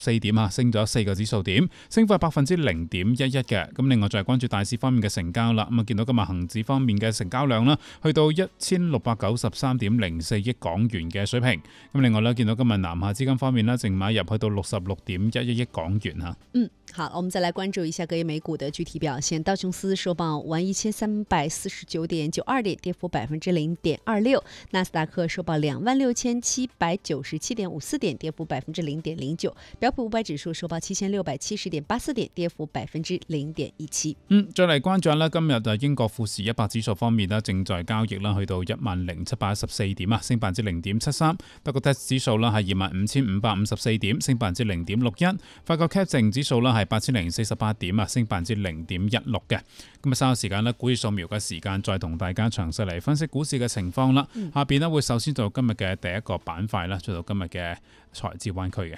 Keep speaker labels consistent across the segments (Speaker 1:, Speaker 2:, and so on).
Speaker 1: 4點啊，升咗4個指數點，升幅係0.11%嘅。咁另外再關注大市方面嘅成交啦。咁見到今日恒指方面嘅成交量啦，去到1693.04億港元嘅水平。咁另外咧，見到今日南下資金方面咧，淨買入去到66.11億港元嚇。
Speaker 2: 好，我們再來關注一下各業美股的具體表現。道瓊斯收報11349.92點，跌幅0.26%；納斯達克收報26797.54點，跌幅0.09%；標普500指數收報7670.84點，跌幅0.17%。
Speaker 1: 再嚟關注下啦，今日英國富時100指數方面咧，正在交易啦，去到10714點啊，升0.73%；德國 DAX 指數啦係25554點，升0.61%；法國 CAC 淨指數啦係8048點啊，升0.16%嘅。咁稍後時間咧，股市掃描嘅時間再同大家詳細嚟分析股市嘅情況啦。下邊咧會首先做今日嘅第一個板塊啦，做到今日嘅財資灣區嘅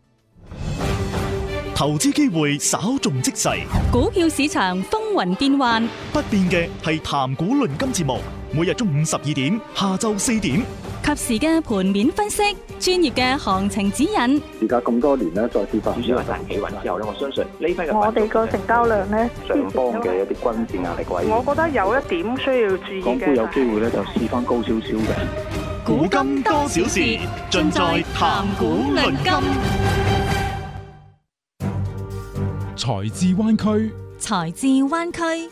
Speaker 3: 投資機會稍縱即逝，
Speaker 4: 股票市場風雲變幻，
Speaker 3: 不變嘅係談股論金節目，每日中午12點，下晝4點，
Speaker 4: 及時嘅盤面分析，專業嘅行情指引。
Speaker 5: 而家咁多年咧，再跌翻，
Speaker 6: 主要係大企穩之後咧，我相信呢批嘅
Speaker 7: 我哋個成交量咧，
Speaker 5: 上方嘅一啲均線壓力位，
Speaker 7: 我覺得有一點需要注意嘅，
Speaker 5: 港股有機會咧就試翻高少少嘅。
Speaker 3: 古今多少事，盡在談股論金。
Speaker 1: 財資灣區，
Speaker 4: 財資灣區。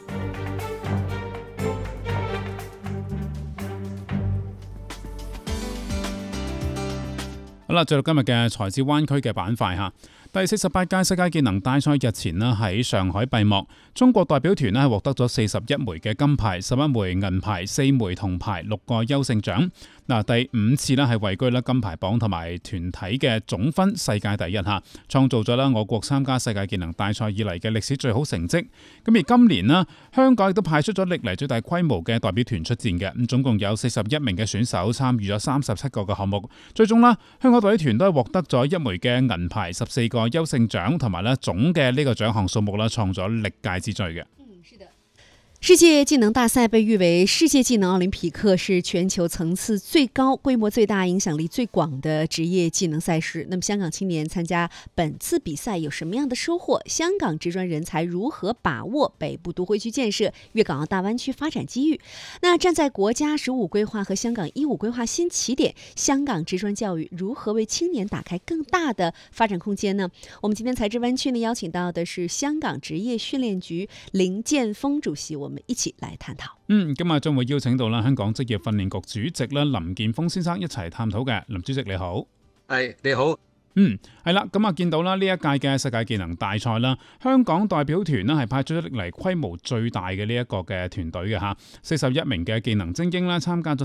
Speaker 1: 好啦，進入今日嘅財資灣區嘅板塊嚇。第48屆世界技能大賽日前咧喺上海閉幕，中國代表團咧係獲得咗41枚嘅金牌、11枚銀牌、4枚銅牌、6個優勝獎。第5次咧係位居金牌榜同埋團體嘅總分世界第一嚇，創造咗我國參加世界技能大賽以嚟嘅歷史最好成績。咁而今年咧，香港亦都派出咗歷嚟最大規模嘅代表團出戰嘅，咁總共有41名嘅選手參與咗37個嘅項目，最終咧香港代表團都係獲得咗1枚嘅銀牌、14個優勝獎同埋總嘅呢個獎項數目創咗歷屆之最嘅。
Speaker 2: 世界技能大賽被譽為世界技能奧林匹克，是全球層次最高、規模最大、影響力最廣的職業技能賽事。那麼香港青年參加本次比賽有什麼樣的收穫？香港職專人才如何把握北部都會區建設、粵港澳大灣區發展機遇？那站在國家15規劃和香港15規劃新起點，香港職專教育如何為青年打開更大的發展空間呢？我們今天財資灣區呢邀請到的是香港職業訓練局林健鋒主席，我們一起來探討。
Speaker 1: 今日將會邀請到香港職業訓練局主席林健鋒先生一齊探討嘅。林主席你好。
Speaker 8: 係，你好。
Speaker 1: 係啦，咁見到啦呢一屆嘅世界技能大賽啦，香港代表團呢係派出咗歷嚟規模最大嘅呢一個嘅團隊嘅嚇，41名嘅技能精英啦參加咗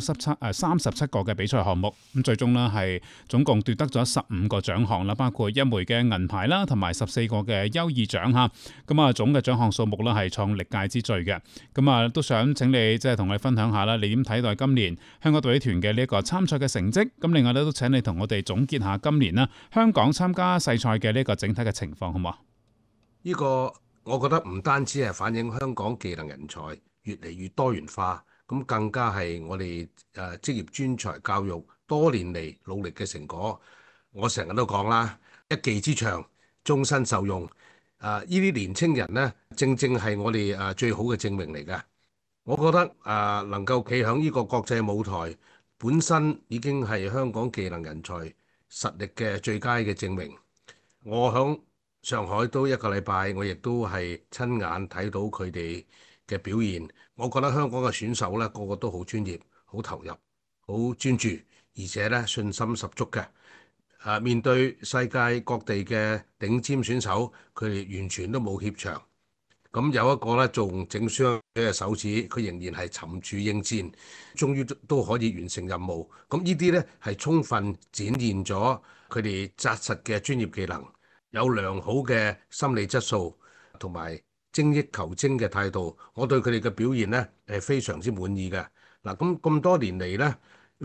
Speaker 1: 37個嘅比賽項目，咁最終呢係總共奪得咗15個獎項啦，包括1枚嘅銀牌啦，同埋14個嘅優異獎嚇，咁總嘅獎項數目呢係創歷屆之最嘅，咁都想請你即係同我哋分享下啦，你點睇待今年香港代表團嘅呢一個參賽嘅成績？咁另外咧都請你同我哋總結下今年啦香港參加世賽嘅呢個整體嘅情況，好唔好？
Speaker 8: 呢個我覺得唔單止係反映香港技能人才越嚟越多元化，咁更加係我哋職業專才教育多年嚟努力嘅成果。我成日都講啦，一技之長，終身受用。呢啲年青人呢，正係我哋最好嘅證明嚟嘅。我覺得能夠企響呢個國際舞台，本身已經係香港技能人才實力嘅最佳嘅證明。我響上海都1個禮拜，我亦都係親眼睇到佢哋嘅表現。我覺得香港嘅選手咧，個個都好專業、好投入、好專注，而且咧信心十足嘅。面對世界各地嘅頂尖選手，佢哋完全都冇怯場。咁有一個咧仲整傷嘅手指，佢仍然係沉住應戰，終於都可以完成任務。咁呢啲咧係充分展現咗佢哋紮實嘅專業技能，有良好嘅心理質素同埋精益求精嘅態度。我對佢哋嘅表現咧係非常之滿意嘅。嗱，咁多年嚟咧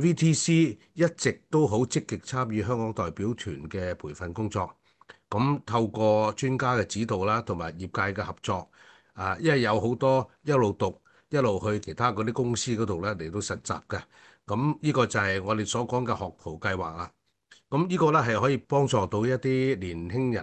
Speaker 8: VTC 一直都好積極參與香港代表團嘅培訓工作。咁透過專家嘅指導啦，同埋業界嘅合作，因為有好多一路讀一路去其他嗰啲公司嗰度咧嚟到實習嘅。咁呢個就係我哋所講嘅學徒計劃啊。 咁呢個咧係可以幫助到一啲年輕人。